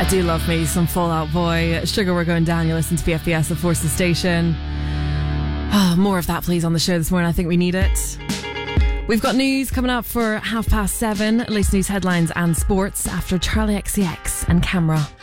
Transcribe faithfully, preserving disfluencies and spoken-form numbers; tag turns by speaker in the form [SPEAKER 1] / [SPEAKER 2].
[SPEAKER 1] I do love me some Fall Out Boy. Sugar, we're going down. You listen to B F B S, of course, the station. Oh, more of that, please, on the show this morning. I think we need it. We've got news coming up for half past seven. At least news headlines and sports after Charlie X C X and Camera.